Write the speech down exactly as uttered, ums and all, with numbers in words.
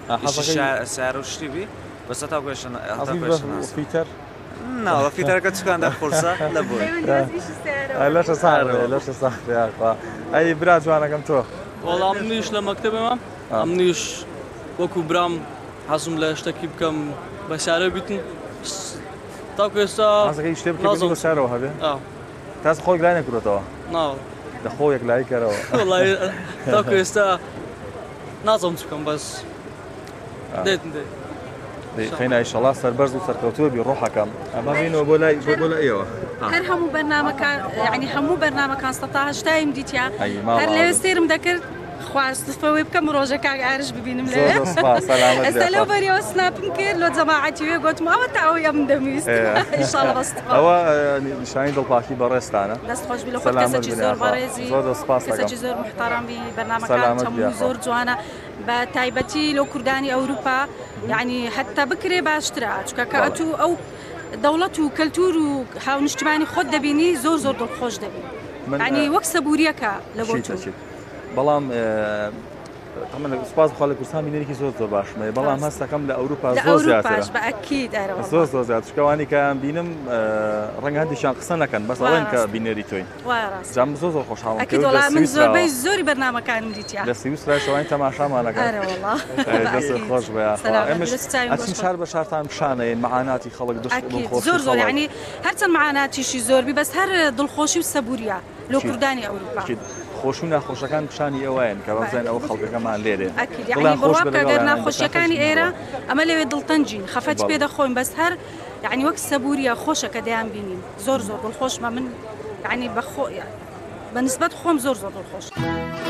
سعر وشتی بی بس تا کوشن تا کوشن فیتر نه فیتر که چکان در فرصة لبود لاش صار لاش صار يا أخوة أي براد جوانا كم تو والله عم نيش لمكتبي ما عم نيش وكو برام حاسم لاشتكي بكم بسعر بيتن تاكو يستا هذا كيش تبي كيف بسعره هذا اه تاس خوك لاينك كروتوا نعم ده خويك لايك كرو والله تاكو يستا نازم تكم بس ديت ديت خينا إن شاء الله سربرز وسركوتو بيروحها كم أما فينو بولا بولا إيوه هر همو برنامج يعني همو برنامج كان استطاع شتايم ديتيا هر لو يصير مذكر خواست فوي بكم روجا كاع عارش ببين مليح سلامة استلو بريو سناب نكير لو جماعتي قلت ما متعو يا من دميست ان شاء الله بس هو شاين دل باكي بريست انا دست خوش بلو خد كسا زور بارزي كسا زور محترم ببرنامج كان تم زور جوانا بتايبتي لو كرداني اوروبا يعني حتى بكري باشترا كاكاتو او دولته كلتورو حاول اجتماعي خد دبيني زور زور دل خوش دبي يعني وكسب وريكا لبوتو بلام طبعا سپاس بخواه لکرسان بینیری که زور زور باش می بلام هستا کم لأوروبا زور زیاده لأوروباش بأكيد أروى زور زور زیاده شکوانی که بینم رنگ هندی شان قصه نکن بس الان که بینیری توی وراس جام زور زور خوش حاول أكيد والله من زور بي زوري برنامج كان مديتيا دستی وسرای شوانی تماشا ما نکن أروى والله دست خوش بیا امش أتم شهر بشهر تام شانه معاناتي خلق دش أكيد زور زور يعني هرتن معاناتي شي زور بي بس هر دل خوشي وسبوريا لو كرداني أوروبا خوشونا خوشکان بشانی اوان که بازن او خلق کمان لیده. أكيد يعني بروابك قدرنا خوشکانی ایرا اما لو دل تنجین خفت بيدا خوين بس هر يعني وقت سبوريا خوشك ديان بينين زور زور بالخوش ما من يعني بخو يعني بالنسبة خوم زور زور بالخوش.